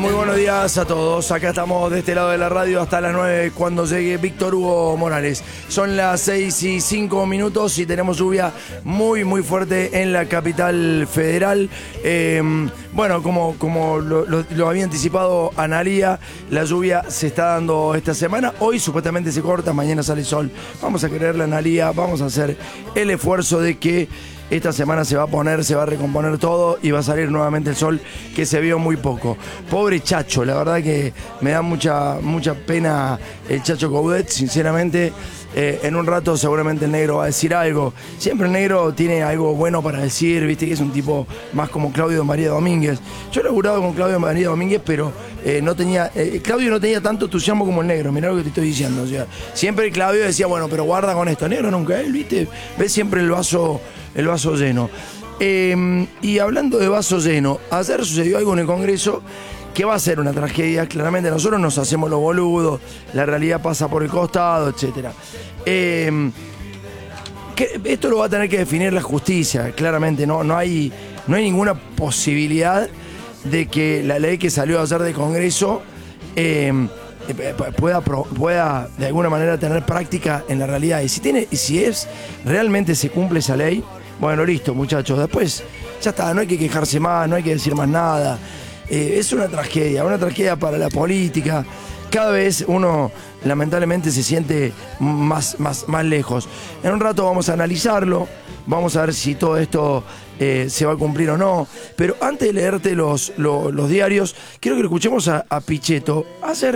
Muy buenos días a todos. Acá estamos de este lado de la radio hasta las 9 cuando llegue Víctor Hugo Morales. Son las 6:05 y tenemos lluvia muy fuerte en la capital federal. Bueno, como lo había anticipado Analía, la lluvia se está dando esta semana. Hoy supuestamente se corta, mañana sale el sol. Vamos a creerle a Analía, vamos a hacer el esfuerzo de que esta semana se va a recomponer todo y va a salir nuevamente el sol, que se vio muy poco. Pobre Chacho, la verdad que me da mucha pena el Chacho Coudet, sinceramente. En un rato seguramente el negro va a decir algo. Siempre el negro tiene algo bueno para decir, viste que es un tipo más como Claudio María Domínguez. Yo he laburado con Claudio María Domínguez, pero Claudio no tenía tanto entusiasmo como el negro, mirá lo que te estoy diciendo. O sea, siempre Claudio decía, bueno, pero guarda con esto. El negro nunca, él, viste, ve siempre el vaso lleno. Y hablando de vaso lleno, ayer sucedió algo en el Congreso que va a ser una tragedia. Claramente nosotros nos hacemos los boludos, la realidad pasa por el costado, etcétera. Esto lo va a tener que definir la justicia, claramente. No hay ninguna posibilidad de que la ley que salió ayer del Congreso pueda de alguna manera tener práctica en la realidad. Y si realmente se cumple esa ley, bueno, listo, muchachos, después ya está, no hay que quejarse más, no hay que decir más nada. Es una tragedia para la política. Cada vez uno lamentablemente se siente más lejos. En un rato vamos a analizarlo, vamos a ver si todo esto se va a cumplir o no. Pero antes de leerte los diarios, quiero que lo escuchemos a Pichetto.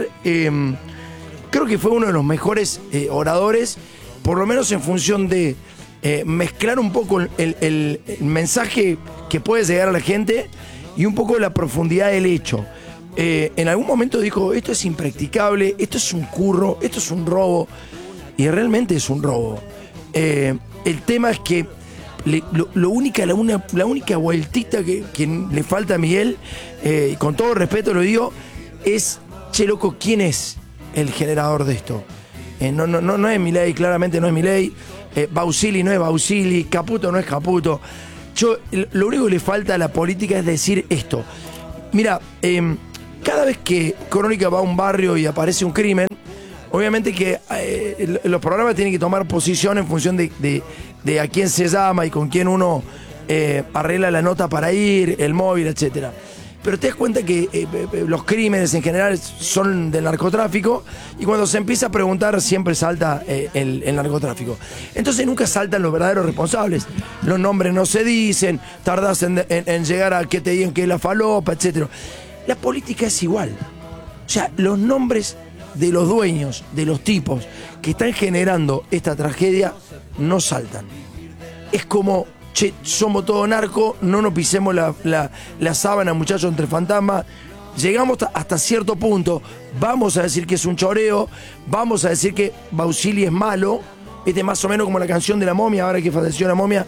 Creo que fue uno de los mejores oradores, por lo menos en función de mezclar un poco el mensaje que puede llegar a la gente y un poco la profundidad del hecho. En algún momento dijo, esto es impracticable, esto es un curro, esto es un robo. Y realmente es un robo. El tema es que la única vueltita que le falta a Miguel, y con todo respeto lo digo, es, che loco, ¿quién es el generador de esto? No es Milei, claramente no es Milei. Bausili no es Bausili, Caputo no es Caputo. Lo único que le falta a la política es decir esto. Mira, cada vez que Crónica va a un barrio y aparece un crimen, obviamente que los programas tienen que tomar posición en función de a quién se llama y con quién uno arregla la nota para ir, el móvil, etcétera. Pero te das cuenta que los crímenes en general son del narcotráfico, y cuando se empieza a preguntar siempre salta el narcotráfico. Entonces nunca saltan los verdaderos responsables. Los nombres no se dicen, tardás en llegar a que te digan que es la falopa, etcétera. La política es igual. O sea, los nombres de los dueños, de los tipos que están generando esta tragedia, no saltan. Es como, che, somos todo narco, no nos pisemos la sábana, muchachos, entre fantasmas. Llegamos hasta cierto punto, vamos a decir que es un choreo, vamos a decir que Bausili es malo. Este más o menos como la canción de la momia, ahora que falleció la momia,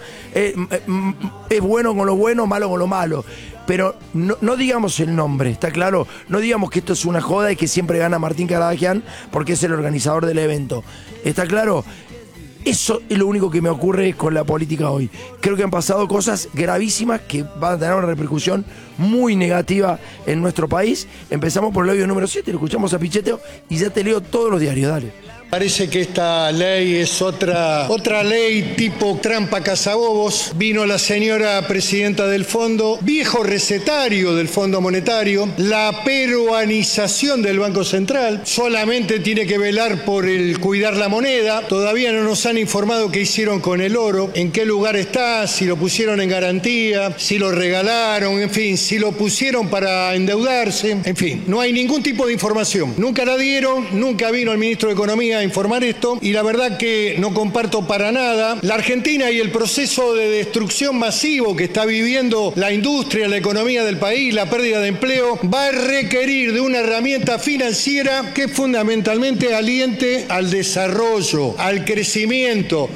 es bueno con lo bueno, malo con lo malo. Pero no digamos el nombre, ¿está claro? No digamos que esto es una joda y que siempre gana Martín Caradagian porque es el organizador del evento. ¿Está claro? Eso es lo único que me ocurre con la política hoy. Creo que han pasado cosas gravísimas que van a tener una repercusión muy negativa en nuestro país. Empezamos por el audio número 7, lo escuchamos a Pichetto y ya te leo todos los diarios, dale. Parece que esta ley es otra ley tipo trampa cazabobos. Vino la señora presidenta del fondo, viejo recetario del Fondo Monetario, la peruanización del Banco Central, solamente tiene que velar por el cuidar la moneda. Todavía no nos han informado qué hicieron con el oro, en qué lugar está, si lo pusieron en garantía, si lo regalaron, en fin, si lo pusieron para endeudarse, en fin, no hay ningún tipo de información. Nunca la dieron, nunca vino el ministro de Economía a informar esto, y la verdad que no comparto para nada. La Argentina y el proceso de destrucción masivo que está viviendo la industria, la economía del país, la pérdida de empleo, va a requerir de una herramienta financiera que fundamentalmente aliente al desarrollo, al crecimiento.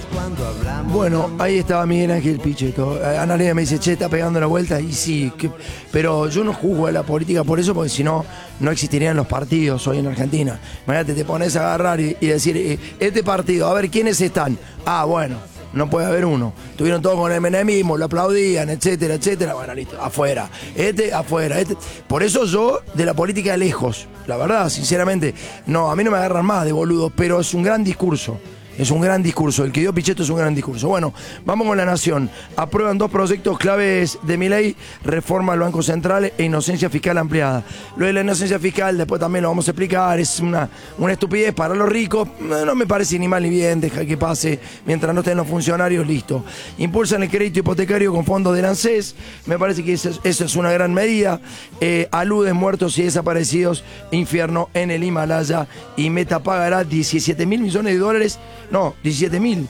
Bueno, ahí estaba Miguel Ángel Pichetto. Analia me dice, che, está pegando la vuelta, y sí, pero yo no juzgo a la política por eso, porque si no, no existirían los partidos hoy en Argentina. Imagínate, te pones a agarrar y decir, este partido, a ver quiénes están. Ah, bueno, no puede haber uno. Estuvieron todos con el menemismo, lo aplaudían, etcétera, etcétera. Bueno, listo, afuera. Afuera. Por eso yo de la política lejos, la verdad, sinceramente. No, a mí no me agarran más de boludo, pero es un gran discurso. Es un gran discurso, el que dio Pichetto es un gran discurso. Bueno, vamos con La Nación. Aprueban 2 proyectos claves de Milei, reforma del Banco Central e inocencia fiscal ampliada. Lo de la inocencia fiscal, después también lo vamos a explicar, es una estupidez para los ricos. No me parece ni mal ni bien, deja que pase, mientras no estén los funcionarios, listo. Impulsan el crédito hipotecario con fondos del ANSES, me parece que eso es una gran medida. Aluden muertos y desaparecidos, infierno en el Himalaya, y Meta pagará 17 mil millones de dólares. No, 17.000.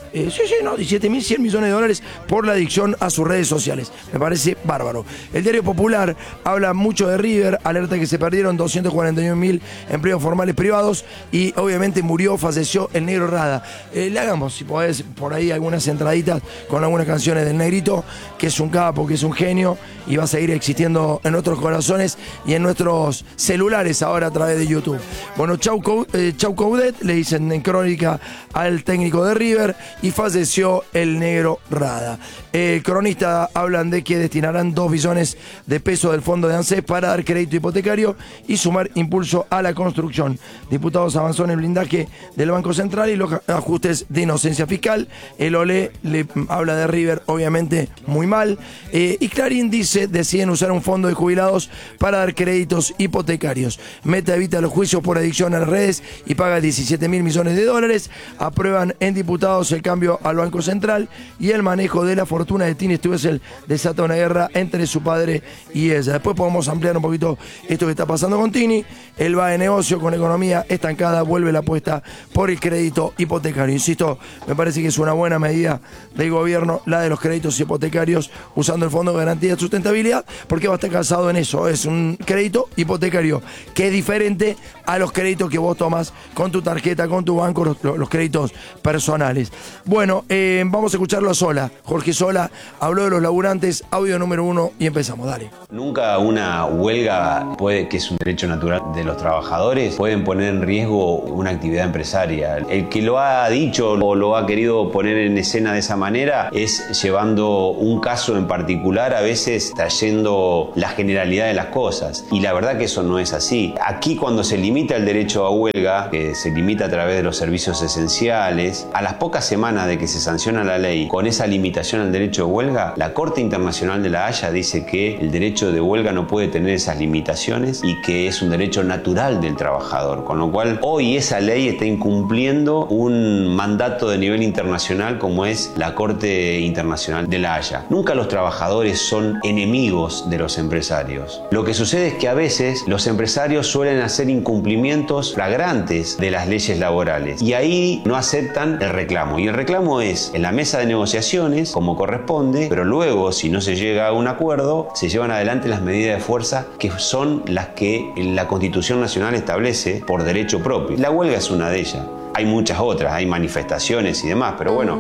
17.100 millones de dólares por la adicción a sus redes sociales. Me parece bárbaro. El Diario Popular habla mucho de River, alerta que se perdieron 241.000 empleos formales privados y obviamente falleció el Negro Rada. Le hagamos, si podés, por ahí algunas entraditas con algunas canciones del Negrito, que es un capo, que es un genio y va a seguir existiendo en nuestros corazones y en nuestros celulares ahora a través de YouTube. Bueno, chau Coudet, le dicen en crónica al técnico de River, y falleció el Negro Rada. Cronistas hablan de que destinarán 2 billones de pesos del fondo de ANSES para dar crédito hipotecario y sumar impulso a la construcción. Diputados avanzó en el blindaje del Banco Central y los ajustes de inocencia fiscal. El OLE le habla de River, obviamente muy mal. Y Clarín dice, deciden usar un fondo de jubilados para dar créditos hipotecarios. Meta evita los juicios por adicción a las redes y paga 17 mil millones de dólares. Aprueban en diputados el cambio al Banco Central y el manejo de la fortuna de Tini Stoessel desata una guerra entre su padre y ella. Después podemos ampliar un poquito esto que está pasando con Tini. Él va de negocio con economía estancada, vuelve la apuesta por el crédito hipotecario. Insisto, me parece que es una buena medida del gobierno la de los créditos hipotecarios usando el Fondo de Garantía de Sustentabilidad, porque va a estar calzado en eso. Es un crédito hipotecario que es diferente a los créditos que vos tomas con tu tarjeta, con tu banco, los créditos personales. Bueno, vamos a escucharlo a Sola. Jorge Sola habló de los laburantes, audio número 1 y empezamos, dale. Nunca una huelga, que es un derecho natural de los trabajadores, pueden poner en riesgo una actividad empresaria. El que lo ha dicho o lo ha querido poner en escena de esa manera es llevando un caso en particular, a veces trayendo la generalidad de las cosas. Y la verdad que eso no es así. Aquí cuando se limita el derecho a huelga, que se limita a través de los servicios esenciales, a las pocas semanas de que se sanciona la ley con esa limitación al derecho de huelga, la Corte Internacional de la Haya dice que el derecho de huelga no puede tener esas limitaciones y que es un derecho natural del trabajador, con lo cual hoy esa ley está incumpliendo un mandato de nivel internacional como es la Corte Internacional de la Haya. Nunca los trabajadores son enemigos de los empresarios. Lo que sucede es que a veces los empresarios suelen hacer incumplimientos flagrantes de las leyes laborales y ahí no aceptan el reclamo. Y el reclamo es en la mesa de negociaciones, como corresponde, pero luego, si no se llega a un acuerdo, se llevan adelante las medidas de fuerza que son las que la Constitución Nacional establece por derecho propio. La huelga es una de ellas. Hay muchas otras, hay manifestaciones y demás, pero bueno,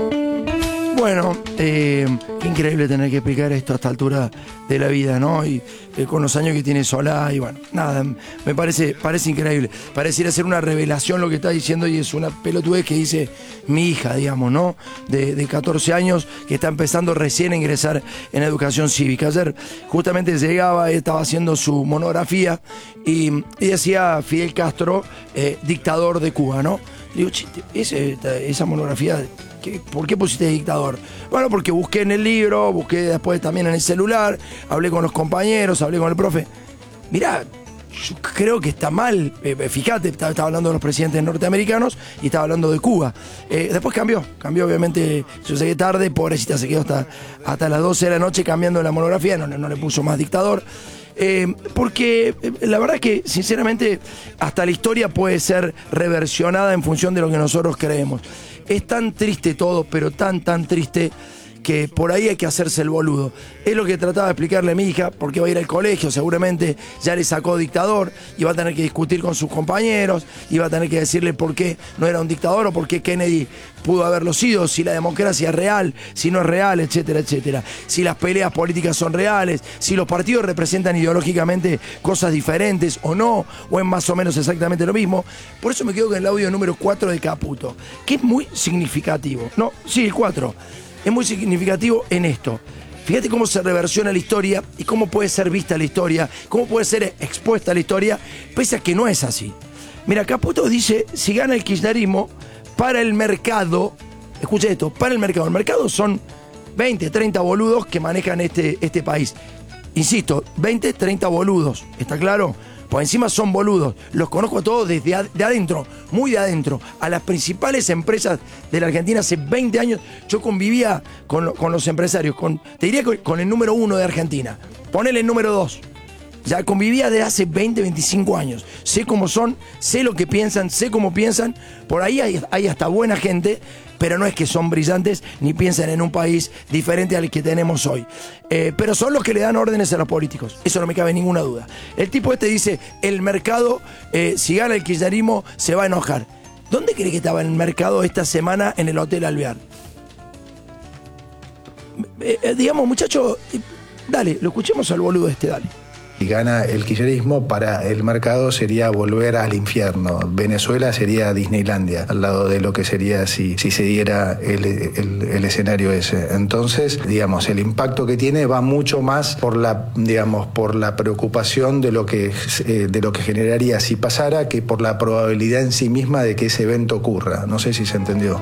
Bueno, qué increíble tener que explicar esto a esta altura de la vida, ¿no? Y con los años que tiene Solá, y bueno, nada, me parece increíble. Pareciera ser una revelación lo que está diciendo y es una pelotudez que dice mi hija, digamos, ¿no? De 14 años, que está empezando recién a ingresar en educación cívica. Ayer justamente llegaba, estaba haciendo su monografía y decía Fidel Castro, dictador de Cuba, ¿no? Digo, esa monografía, ¿por qué pusiste dictador? Bueno, porque busqué en el libro, busqué después también en el celular, hablé con los compañeros, hablé con el profe. Mirá, yo creo que está mal. Fíjate, estaba hablando de los presidentes norteamericanos y estaba hablando de Cuba. Después cambió obviamente. Yo llegué tarde, pobrecita, se quedó hasta las 12 de la noche cambiando la monografía, no le puso más dictador. Porque la verdad que sinceramente hasta la historia puede ser reversionada en función de lo que nosotros creemos. Es tan triste todo, pero tan triste, que por ahí hay que hacerse el boludo. Es lo que trataba de explicarle a mi hija, porque va a ir al colegio, seguramente ya le sacó dictador, y va a tener que discutir con sus compañeros, y va a tener que decirle por qué no era un dictador, o por qué Kennedy pudo haberlo sido, si la democracia es real, si no es real, etcétera, etcétera. Si las peleas políticas son reales, si los partidos representan ideológicamente cosas diferentes o no, o es más o menos exactamente lo mismo. Por eso me quedo con el audio número 4 de Caputo, que es muy significativo. No, sí, el 4. Es muy significativo en esto. Fíjate cómo se reversiona la historia y cómo puede ser vista la historia, cómo puede ser expuesta la historia, pese a que no es así. Mira, Caputo dice, si gana el kirchnerismo, para el mercado, escucha esto, para el mercado son 20, 30 boludos que manejan este país. Insisto, 20, 30 boludos, ¿está claro? Pues encima son boludos. Los conozco a todos desde de adentro, muy de adentro. A las principales empresas de la Argentina hace 20 años yo convivía con los empresarios. Te diría con el número 1 de Argentina. Ponele el número 2. Ya convivía desde hace 20, 25 años. Sé cómo son, sé lo que piensan, sé cómo piensan. Por ahí hay hasta buena gente, pero no es que son brillantes ni piensan en un país diferente al que tenemos hoy. Pero son los que le dan órdenes a los políticos. Eso no me cabe ninguna duda. El tipo este dice, el mercado, si gana el kirchnerismo, se va a enojar. ¿Dónde cree que estaba el mercado esta semana en el Hotel Alvear? Digamos, muchachos, dale, lo escuchemos al boludo este, dale. Si gana el kirchnerismo, para el mercado sería volver al infierno. Venezuela sería Disneylandia, al lado de lo que sería si se diera el escenario ese. Entonces, digamos, el impacto que tiene va mucho más por la preocupación de lo que generaría si pasara, que por la probabilidad en sí misma de que ese evento ocurra. No sé si se entendió.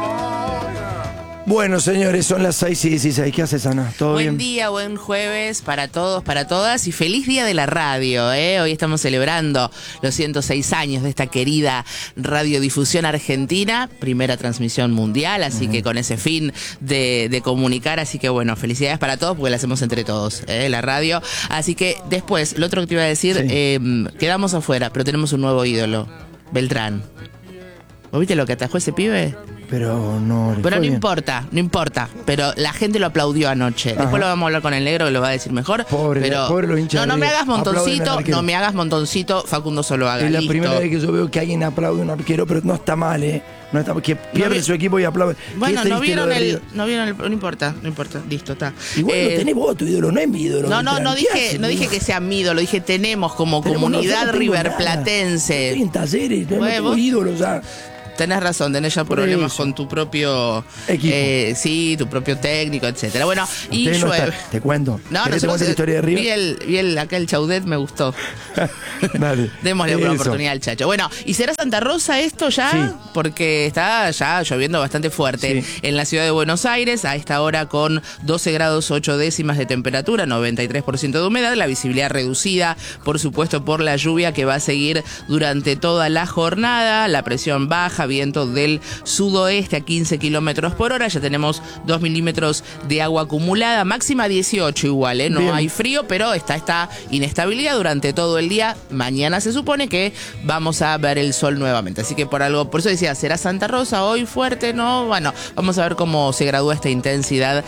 Bueno, señores, son las 6:16. ¿Qué haces, Ana? ¿Todo bien? Buen día, buen jueves para todos, para todas y feliz día de la radio, ¿eh? Hoy estamos celebrando los 106 años de esta querida radiodifusión argentina, primera transmisión mundial, así que con ese fin de comunicar, así que bueno, felicidades para todos porque la hacemos entre todos, la radio. Así que después, lo otro que te iba a decir, quedamos afuera, pero tenemos un nuevo ídolo, Beltrán. ¿Vos viste lo que atajó ese pibe? Pero no importa, pero la gente lo aplaudió anoche. Ajá. Después lo vamos a hablar con el negro que lo va a decir mejor. Pobre los hinchas. No me hagas montoncito, Facundo Zuluaga. Es la primera vez que yo veo que alguien aplaude a un arquero, pero no está mal, no está, que pierde su equipo y aplaude. Bueno, no importa, listo, está. Igual no tenés vos, tu ídolo, no es mi ídolo. No dije que sea mi ídolo, dije tenemos como comunidad riverplatense. Estoy en Talleres, tenemos ídolos ya. Tenés razón, tenés ya problemas con tu propio equipo. Tu propio técnico, etcétera. Bueno, y llueve. Te cuento. No te cuento la historia de River. Vi acá el Chaudet, me gustó. Dale. Démosle una oportunidad al Chacho. Bueno, ¿y será Santa Rosa esto ya? Sí. Porque está ya lloviendo bastante fuerte en la ciudad de Buenos Aires, a esta hora con 12 grados 8 décimas de temperatura, 93% de humedad, la visibilidad reducida, por supuesto, por la lluvia que va a seguir durante toda la jornada, la presión baja, viento del sudoeste a 15 kilómetros por hora. Ya tenemos 2 milímetros de agua acumulada, máxima 18 igual, no Bien. Hay frío, pero está esta inestabilidad durante todo el día. Mañana se supone que vamos a ver el sol nuevamente. Así que por eso decía, ¿será Santa Rosa hoy fuerte? No, bueno, vamos a ver cómo se gradúa esta intensidad.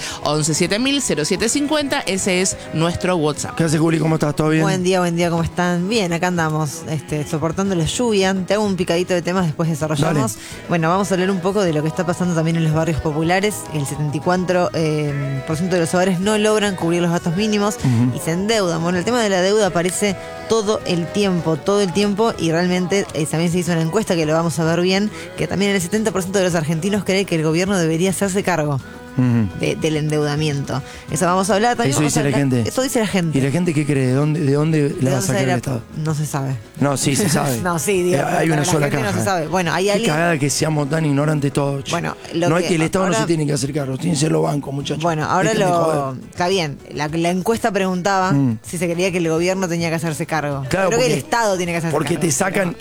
117000-0750, ese es nuestro WhatsApp. ¿Qué haces, Juli? ¿Cómo estás? ¿Todo bien? Buen día, ¿cómo están? Bien, acá andamos soportando la lluvia. Te hago un picadito de temas, después desarrollamos. Dale. Bueno, vamos a hablar un poco de lo que está pasando también en los barrios populares. El 74% de los hogares no logran cubrir los gastos mínimos y se endeudan. Bueno, el tema de la deuda aparece todo el tiempo y realmente también se hizo una encuesta que lo vamos a ver bien, que también el 70% de los argentinos cree que el gobierno debería hacerse cargo del endeudamiento. Eso vamos a hablar también. Eso dice la gente. Eso dice la gente. ¿Y la gente qué cree? ¿De dónde la va a sacar el Estado? No se sabe. No, sí se sabe. No, sí, digo, hay una sola caja. No se sabe. Bueno, hay alguien. Qué cagada que seamos tan ignorantes todos. Bueno, no es que el Estado ahora no se tiene que hacer cargo, tiene que ser los bancos, muchachos. Bueno, ahora está bien. La encuesta preguntaba si se creía que el gobierno tenía que hacerse cargo. Claro, creo que el Estado tiene que hacerse cargo. Porque te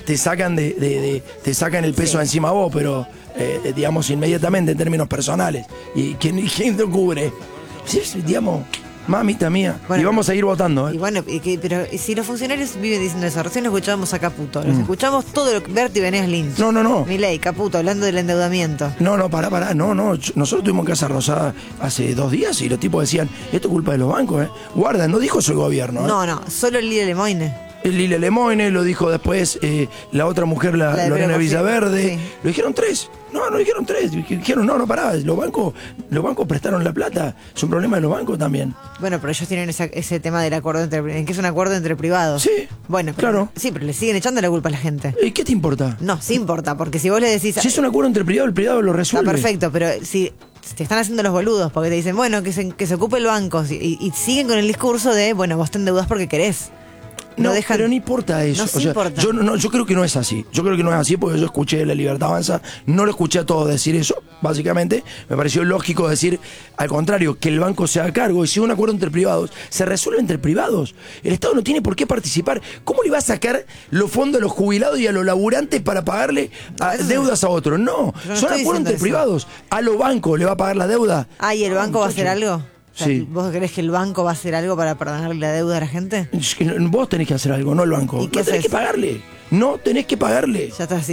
sacan el peso encima vos, pero digamos inmediatamente en términos personales. ¿Y quién te cubre? Sí, digamos, Mamita mía. Bueno, y vamos a ir votando, ¿eh? Y bueno, pero si los funcionarios viven diciendo eso, recién lo escuchábamos a Caputo, los escuchamos todo lo que Berti Beneas Lynch. No. Milei, Caputo, hablando del endeudamiento. No, pará. No. Nosotros tuvimos en Casa Rosada hace 2 días y los tipos decían, esto es culpa de los bancos, ¿eh? Guarda, no dijo eso el gobierno, ¿eh? No, solo Lila Lemoine. Lila Lemoine, lo dijo después la otra mujer, la Lorena Villaverde. Sí. Lo dijeron 3. No dijeron 3. Dijeron, no, pará. Los bancos prestaron la plata. Es un problema de los bancos también. Bueno, pero ellos tienen ese tema del acuerdo en que es un acuerdo entre privados. Sí. Bueno, claro. Sí, pero le siguen echando la culpa a la gente. ¿Y qué te importa? No, sí importa, porque si vos le decís... Si es un acuerdo entre privados, el privado lo resuelve. Está perfecto, pero si te están haciendo los boludos, porque te dicen, bueno, que se ocupe el banco, y siguen con el discurso de, bueno, vos te endeudás porque querés. No, pero no importa eso. No, sí importa. Yo creo que no es así. Yo creo que no es así porque yo escuché La Libertad Avanza, no lo escuché a todos decir eso, básicamente. Me pareció lógico decir, al contrario, que el banco se haga cargo y si hay un acuerdo entre privados, se resuelve entre privados. El Estado no tiene por qué participar. ¿Cómo le va a sacar los fondos a los jubilados y a los laburantes para pagarle deudas a otros? No, son acuerdos entre privados. A los bancos le va a pagar la deuda. ¿Y el banco va a hacer algo? O sea, Sí. ¿Vos creés que el banco va a hacer algo para perdonarle la deuda a la gente? Es que vos tenés que hacer algo, no el banco. ¿Y qué No tenés haces? que pagarle. No tenés que pagarle. Ya está.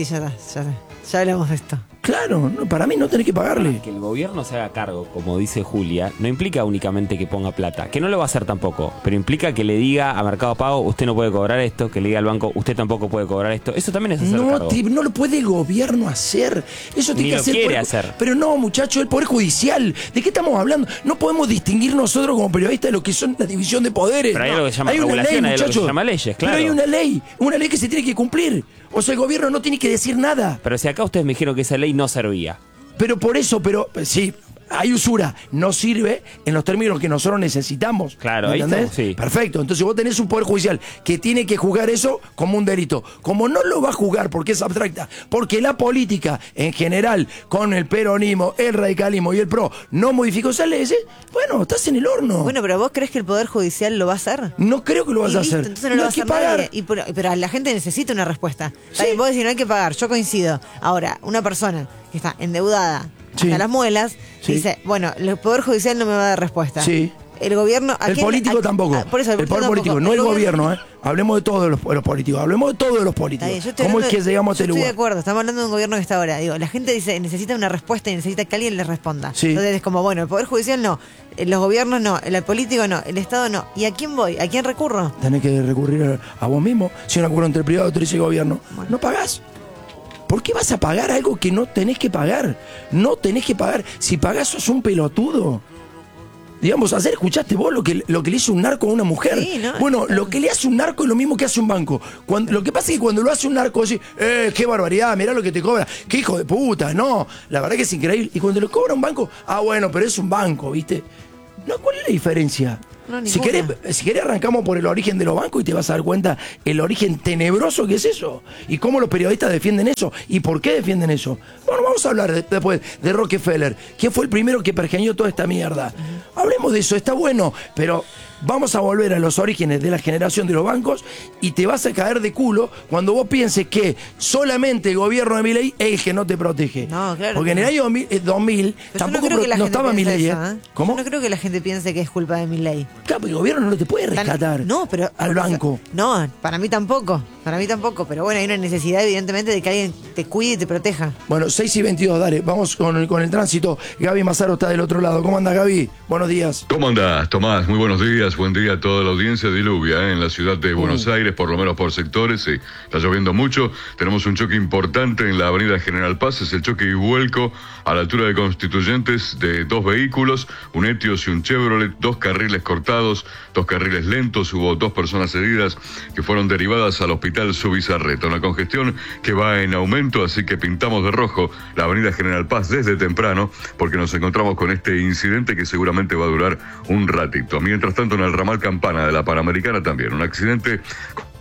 Ya hablamos de esto. Claro, para mí no tenés que pagarle. Que el gobierno se haga cargo, como dice Julia, no implica únicamente que ponga plata, que no lo va a hacer tampoco, pero implica que le diga a Mercado Pago, usted no puede cobrar esto, que le diga al banco, usted tampoco puede cobrar esto. Eso también es hacer cargo. No lo puede el gobierno hacer. Eso tiene Ni que lo hacer quiere hacer. Pero no, muchacho, el Poder Judicial. ¿De qué estamos hablando? No podemos distinguir nosotros como periodistas de lo que son la división de poderes. Pero hay No. algo que se llama Hay una regulación, ley, hay algo que se muchacho. llama leyes, claro. Pero hay una ley que se tiene que cumplir. O sea, el gobierno no tiene que decir nada. Pero si acá ustedes me dijeron que esa ley no servía. Pero por eso, sí, hay usura, no sirve en los términos que nosotros necesitamos. Claro, ¿me ahí entendés? estamos, sí. Perfecto, entonces vos tenés un poder judicial que tiene que juzgar eso como un delito. Como no lo va a juzgar porque es abstracta, porque la política en general, con el peronismo, el radicalismo y el PRO, no modificó esas leyes, bueno, estás en el horno. Bueno, pero ¿vos creés que el Poder Judicial lo va a hacer? No creo que lo vas a Listo, hacer. entonces no lo va a hay que hacer pagar. nadie. Pero la gente necesita una respuesta. Sí. Vos decís, no hay que pagar, yo coincido. Ahora, una persona que está endeudada Sí. hasta las muelas, Sí. dice, bueno, el Poder Judicial no me va a dar respuesta. Sí. El gobierno... El político tampoco. Por eso, el poder político, no el gobierno, ¿eh? Hablemos de todos los políticos. Hablemos de todos los políticos. Está bien, yo estoy ¿Cómo es hablando que llegamos a yo este estoy de lugar? acuerdo, estamos hablando de un gobierno que está ahora. Digo, la gente dice, necesita una respuesta y necesita que alguien les responda. Sí. Entonces es como, bueno, el Poder Judicial no, los gobiernos no, el político no, el Estado no. ¿Y a quién voy? ¿A quién recurro? Tenés que recurrir a vos mismo. Si un acuerdo entre el privado te dice el gobierno, no pagás. ¿Por qué vas a pagar algo que no tenés que pagar? No tenés que pagar. Si pagás sos un pelotudo. Digamos, ayer escuchaste vos lo que le hizo un narco a una mujer. Sí, no, bueno, lo que le hace un narco es lo mismo que hace un banco. Lo que pasa es que cuando lo hace un narco, decís, qué barbaridad, mirá lo que te cobra. Qué hijo de puta, no. La verdad que es increíble. Y cuando lo cobra un banco, bueno, pero es un banco, ¿viste? No, ¿cuál es la diferencia? No, si querés arrancamos por el origen de los bancos y te vas a dar cuenta el origen tenebroso que es eso. Y cómo los periodistas defienden eso. Y por qué defienden eso. Bueno, vamos a hablar después de Rockefeller. ¿Quién fue el primero que pergeñó toda esta mierda? Hablemos de eso, está bueno. Pero vamos a volver a los orígenes de la generación de los bancos y te vas a caer de culo cuando vos pienses que solamente el gobierno de Milei es el que no te protege. No, claro. Porque en el año 2000 Pero tampoco yo no creo que la no gente estaba piense Milei. eso, ¿Cómo? Yo no creo que la gente piense que es culpa de Milei. Claro, porque el gobierno no te puede rescatar al banco. No, para mí tampoco. Pero bueno, hay una necesidad evidentemente de que alguien te cuide y te proteja. Bueno, 6:22, dale, vamos con el tránsito. Gaby Mazaro está del otro lado. ¿Cómo anda, Gaby? Buenos días. ¿Cómo andás, Tomás? Muy buenos días. Buen día a toda la audiencia. Diluvia en la ciudad de Buenos Aires, por lo menos por sectores. Sí, está lloviendo mucho. Tenemos un choque importante en la avenida General Paz. Es el choque y vuelco a la altura de Constituyentes de 2 vehículos, un Etios y un Chevrolet, 2 carriles cortados, 2 carriles lentos. Hubo 2 personas heridas que fueron derivadas al hospital Subizarreta. Una congestión que va en aumento, así que pintamos de rojo la avenida General Paz desde temprano, porque nos encontramos con este incidente que seguramente va a durar un ratito. Mientras tanto, en el ramal Campana de la Panamericana también, un accidente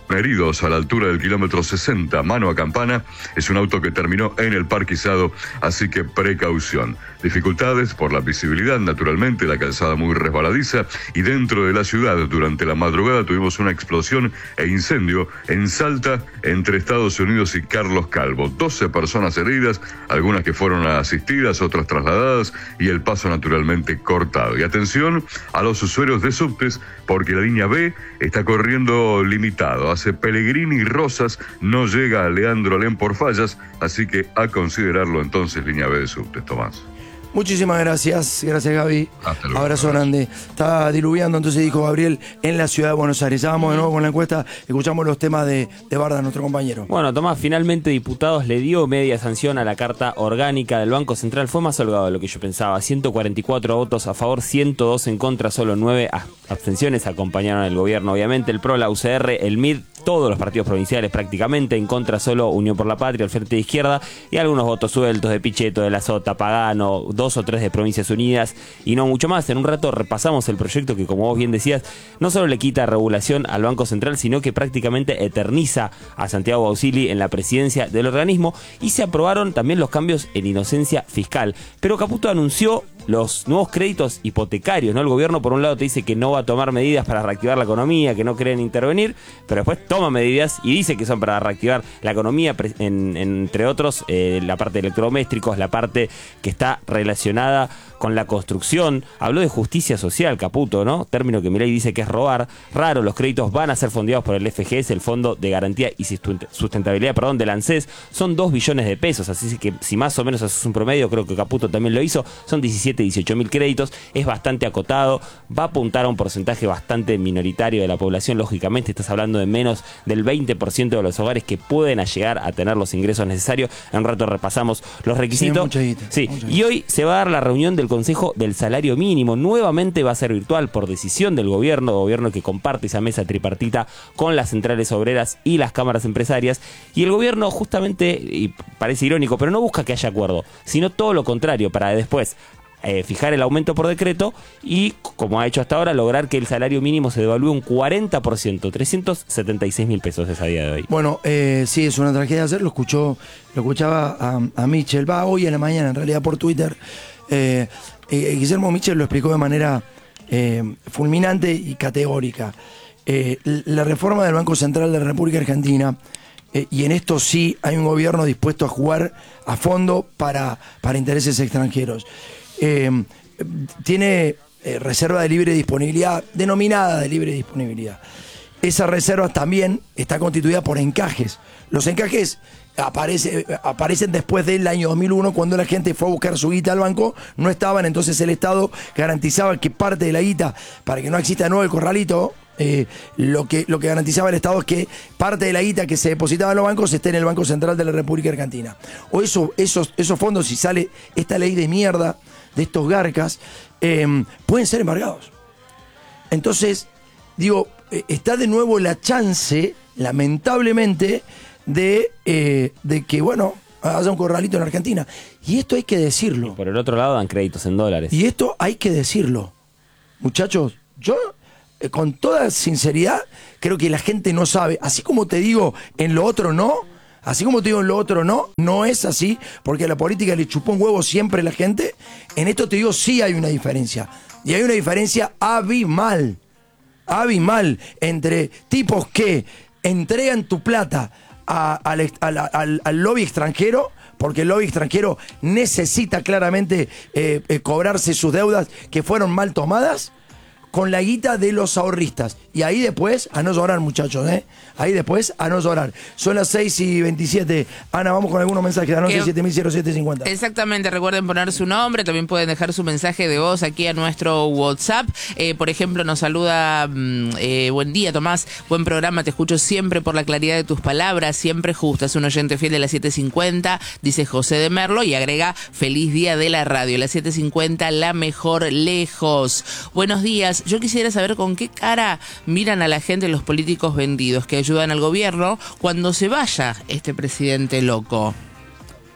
heridos a la altura del kilómetro 60, mano a campana. Es un auto que terminó en el parquizado, así que precaución. Dificultades por la visibilidad, naturalmente, la calzada muy resbaladiza, y dentro de la ciudad durante la madrugada tuvimos una explosión e incendio en Salta, entre Estados Unidos y Carlos Calvo. 12 personas heridas, algunas que fueron asistidas, otras trasladadas, y el paso naturalmente cortado. Y atención a los usuarios de subtes, porque la línea B está corriendo limitado. Hace Pellegrini y Rosas, no llega a Leandro Alem por fallas, así que a considerarlo entonces línea B de subtes, Tomás. Muchísimas gracias Gaby. Hasta luego. Abrazo grande. Está diluviando, entonces dijo Gabriel, en la ciudad de Buenos Aires. Ya vamos de nuevo con la encuesta, escuchamos los temas de Barda, nuestro compañero. Bueno, Tomás, finalmente Diputados le dio media sanción a la carta orgánica del Banco Central. Fue más holgado de lo que yo pensaba. 144 votos a favor, 102 en contra, solo 9 abstenciones acompañaron al gobierno. Obviamente el PRO, la UCR, el MID, todos los partidos provinciales prácticamente, en contra solo Unión por la Patria, el Frente de Izquierda, y algunos votos sueltos de Pichetto, de la Sota, Pagano, 2 o 3 de Provincias Unidas, y no mucho más. En un rato repasamos el proyecto que, como vos bien decías, no solo le quita regulación al Banco Central, sino que prácticamente eterniza a Santiago Bausili en la presidencia del organismo, y se aprobaron también los cambios en inocencia fiscal. Pero Caputo anunció los nuevos créditos hipotecarios, ¿no? El gobierno por un lado te dice que no va a tomar medidas para reactivar la economía, que no creen intervenir, pero después toma medidas y dice que son para reactivar la economía, entre otros la parte de electrodomésticos, la parte que está relacionada con la construcción. Habló de justicia social, Caputo, ¿no? Término que Milei dice que es robar. Raro, los créditos van a ser fondeados por el FGS, el Fondo de Garantía y Sustentabilidad, del ANSES. Son 2 billones de pesos, así que si más o menos haces un promedio, creo que Caputo también lo hizo, son 18 mil créditos, es bastante acotado, va a apuntar a un porcentaje bastante minoritario de la población. Lógicamente estás hablando de menos del 20% de los hogares que pueden llegar a tener los ingresos necesarios. En un rato repasamos los requisitos. Mucha guita. Y hoy se va a dar la reunión del Consejo del Salario Mínimo. Nuevamente va a ser virtual por decisión del gobierno que comparte esa mesa tripartita con las centrales obreras y las cámaras empresarias. Y el gobierno justamente, y parece irónico, pero no busca que haya acuerdo, sino todo lo contrario, para después fijar el aumento por decreto y, como ha hecho hasta ahora, lograr que el salario mínimo se devalúe un 40%, 376 mil pesos es a día de hoy. Bueno, sí, es una tragedia hacerlo. Lo escuchaba a Michel, hoy en la mañana, en realidad por Twitter. Guillermo Michel lo explicó de manera fulminante y categórica. La reforma del Banco Central de la República Argentina, y en esto sí hay un gobierno dispuesto a jugar a fondo para intereses extranjeros. Tiene reserva de libre disponibilidad, denominada de libre disponibilidad. Esa reserva también está constituida por encajes. Los encajes aparecen después del año 2001, cuando la gente fue a buscar su guita al banco, no estaban, entonces el Estado garantizaba que parte de la guita, para que no exista de nuevo el corralito, lo que garantizaba el Estado es que parte de la guita que se depositaba en los bancos esté en el Banco Central de la República Argentina. O esos fondos, si sale esta ley de mierda de estos garcas, pueden ser embargados. Entonces, digo, está de nuevo la chance, lamentablemente, de que, bueno, haya un corralito en Argentina. Y esto hay que decirlo. Y por el otro lado dan créditos en dólares. Y esto hay que decirlo. Muchachos, yo, con toda sinceridad, creo que la gente no sabe. Así como te digo, en lo otro no. Así como te digo, en lo otro no es así, porque a la política le chupó un huevo siempre la gente. En esto te digo, sí hay una diferencia. Y hay una diferencia abismal entre tipos que entregan tu plata al lobby extranjero, porque el lobby extranjero necesita claramente cobrarse sus deudas que fueron mal tomadas, con la guita de los ahorristas. Y ahí después, a no llorar, muchachos, Ahí después, a no llorar. Son las 6:27. Ana, vamos con algunos mensajes. Anoche 700750. Exactamente, recuerden poner su nombre. También pueden dejar su mensaje de voz aquí a nuestro WhatsApp. Por ejemplo, nos saluda, buen día, Tomás. Buen programa, te escucho siempre por la claridad de tus palabras, siempre justas. Un oyente fiel de la 750, dice José de Merlo, y agrega, feliz día de la radio. La 750, la mejor lejos. Buenos días. Yo quisiera saber con qué cara miran a la gente los políticos vendidos que ayudan al gobierno cuando se vaya este presidente loco.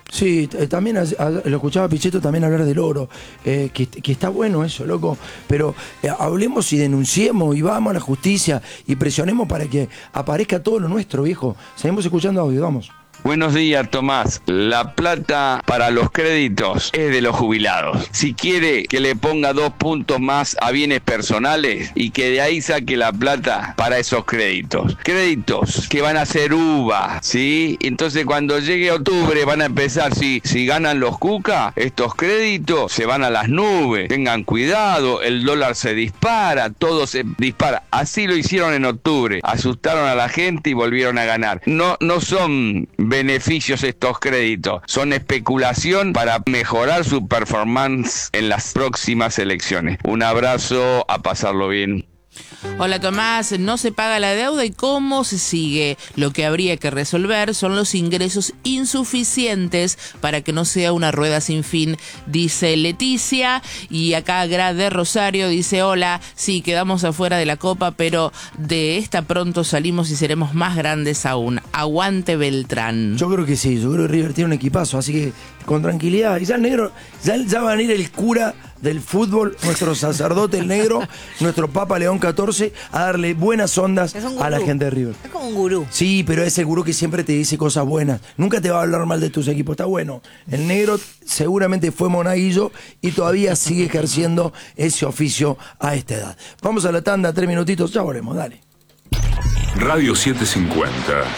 Sí, también lo escuchaba a Pichetto también hablar del oro, que está bueno eso, loco, pero hablemos y denunciemos y vamos a la justicia y presionemos para que aparezca todo lo nuestro, viejo. Seguimos escuchando audio, vamos. Buenos días, Tomás. La plata para los créditos es de los jubilados. Si quiere que le ponga 2 puntos más a bienes personales y que de ahí saque la plata para esos créditos. Créditos que van a ser uva, ¿sí? Entonces cuando llegue octubre van a empezar, si ganan los Cuca, estos créditos se van a las nubes. Tengan cuidado, el dólar se dispara, todo se dispara. Así lo hicieron en octubre. Asustaron a la gente y volvieron a ganar. No son beneficios estos créditos, son especulación para mejorar su performance en las próximas elecciones. Un abrazo, a pasarlo bien. Hola Tomás, no se paga la deuda y cómo se sigue. Lo que habría que resolver son los ingresos insuficientes para que no sea una rueda sin fin, dice Leticia. Y acá Gra de Rosario dice: hola, sí, quedamos afuera de la Copa, pero de esta pronto salimos y seremos más grandes aún. Aguante Beltrán. Yo creo que sí, yo creo que River tiene un equipazo, así que con tranquilidad. Y ya el negro, ya va a venir el cura del fútbol, nuestro sacerdote el negro, nuestro Papa León XIV, a darle buenas ondas a la gente de River. Es como un gurú. Sí, pero es el gurú que siempre te dice cosas buenas. Nunca te va a hablar mal de tus equipos, está bueno. El negro seguramente fue monaguillo y todavía sigue ejerciendo ese oficio a esta edad. Vamos a la tanda, 3 minutitos, ya volvemos, dale. Radio 750.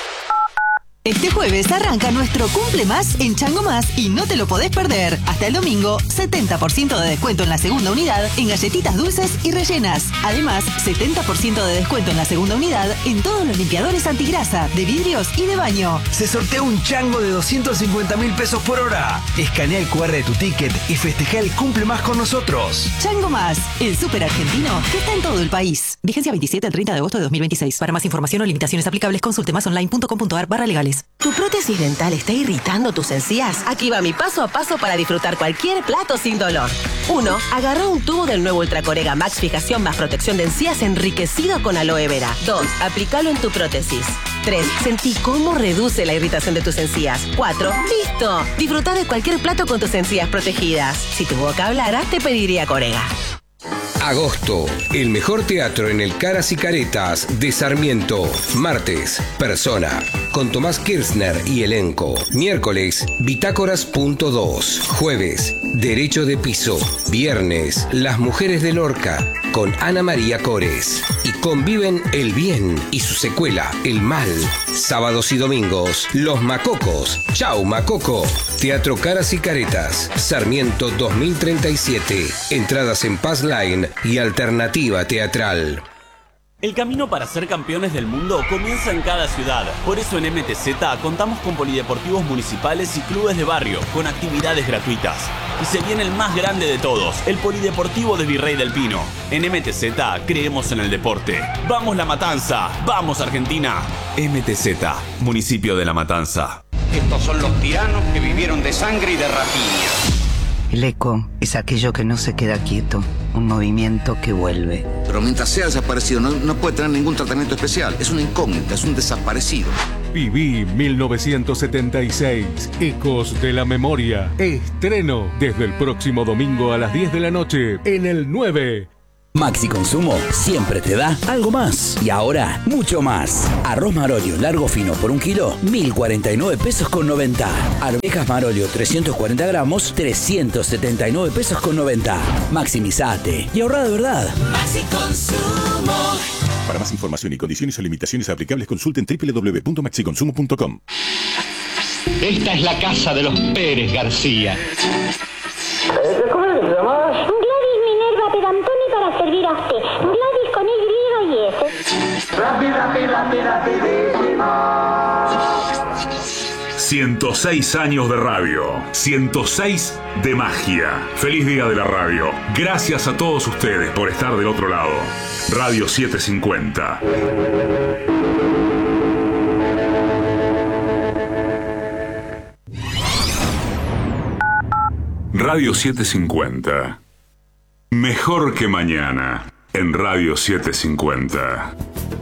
Este jueves arranca nuestro Cumple Más en Chango Más y no te lo podés perder. Hasta el domingo, 70% de descuento en la segunda unidad en galletitas dulces y rellenas. Además, 70% de descuento en la segunda unidad en todos los limpiadores antigrasa, de vidrios y de baño. Se sortea un chango de 250.000 pesos por hora. Escanea el QR de tu ticket y festeja el Cumple Más con nosotros. Chango Más, el súper argentino que está en todo el país. Vigencia 27 al 30 de agosto de 2026. Para más información o limitaciones aplicables, consulte masonline.com.ar/legales. ¿Tu prótesis dental está irritando tus encías? Aquí va mi paso a paso para disfrutar cualquier plato sin dolor. 1. Agarra un tubo del nuevo Ultracorega Max Fijación más protección de encías enriquecido con aloe vera. 2. Aplícalo en tu prótesis. 3. Sentí cómo reduce la irritación de tus encías. 4. ¡Listo! Disfruta de cualquier plato con tus encías protegidas. Si tu boca hablara, te pediría Corega. Agosto, el mejor teatro en el Caras y Caretas de Sarmiento. Martes, Persona, con Tomás Kirchner y elenco. Miércoles, Bitácoras.2. Jueves, Derecho de Piso. Viernes, Las Mujeres de Lorca, con Ana María Cores. Y conviven el bien y su secuela, el mal. Sábados y domingos, Los Macocos. Chau, Macoco. Teatro Caras y Caretas, Sarmiento 2037. Entradas en Paz Line y Alternativa Teatral. El camino para ser campeones del mundo comienza en cada ciudad. Por eso en MTZ contamos con polideportivos municipales y clubes de barrio, con actividades gratuitas. Y se viene el más grande de todos, el Polideportivo de Virrey del Pino. En MTZ creemos en el deporte. ¡Vamos La Matanza! ¡Vamos Argentina! MTZ, municipio de La Matanza. Estos son los tiranos que vivieron de sangre y de rapiña. El eco es aquello que no se queda quieto, un movimiento que vuelve. Pero mientras sea desaparecido no puede tener ningún tratamiento especial. Es una incógnita, es un desaparecido. Viví 1976, Ecos de la Memoria. Estreno desde el próximo domingo a las 10 de la noche en el 9. Maxi Consumo siempre te da algo más. Y ahora, mucho más. Arroz Marolio largo fino por 1 kilo, 1.049 pesos con 90. Arvejas Marolio 340 gramos, 379 pesos con 90. Maximizate y ahorra de verdad. Maxi Consumo. Para más información y condiciones o limitaciones aplicables, consulten www.maxiconsumo.com. Esta es la casa de los Pérez García. ¿Cómo le llamabas? Gladys Minerva Pedantoni para servir a usted. Gladys con Y y S. Rapidísimo. 106 años de radio, 106 de magia. Feliz día de la radio. Gracias a todos ustedes por estar del otro lado. Radio 750. Radio 750. Mejor que mañana en Radio 750.